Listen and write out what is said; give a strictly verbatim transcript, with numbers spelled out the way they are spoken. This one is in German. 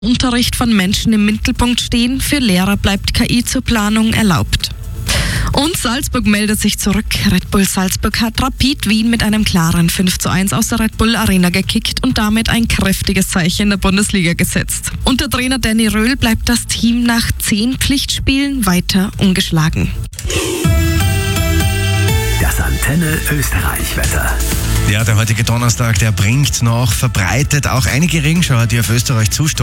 Unterricht von Menschen im Mittelpunkt stehen. Für Lehrer bleibt K I zur Planung erlaubt. Und Salzburg meldet sich zurück. Red Bull Salzburg hat Rapid Wien mit einem klaren fünf zu eins aus der Red Bull Arena gekickt und damit ein kräftiges Zeichen in der Bundesliga gesetzt. Unter Trainer Danny Röhl bleibt das Team nach zehn Pflichtspielen weiter ungeschlagen. Das Antenne Österreich-Wetter. Ja, der heutige Donnerstag, der bringt noch verbreitet auch einige Regenschauer, die auf Österreich zusteuern.